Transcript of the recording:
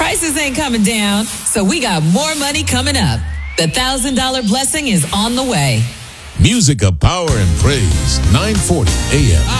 Prices ain't coming down, so we got more money coming up. The $1,000 blessing is on the way. Music of Power and Praise, 940 AM.